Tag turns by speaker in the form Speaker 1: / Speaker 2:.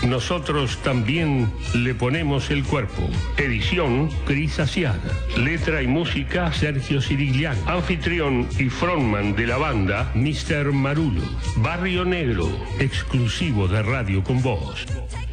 Speaker 1: nosotros también le ponemos el cuerpo. Edición Cris Asiaga. Letra y música Sergio Cirigliano. Anfitrión y frontman de la banda Mr. Marulo. Barrio Negro, exclusivo de Radio Con Voz.